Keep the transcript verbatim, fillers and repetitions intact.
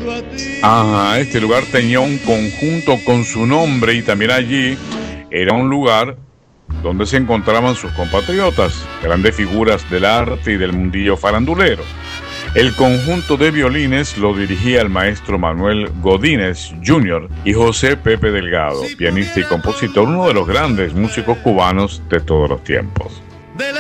Ajá, este lugar tenía un conjunto con su nombre y también allí era un lugar donde se encontraban sus compatriotas, grandes figuras del arte y del mundillo farandulero. El conjunto de violines lo dirigía el maestro Manuel Godínez junior y José Pepe Delgado, pianista y compositor, uno de los grandes músicos cubanos de todos los tiempos.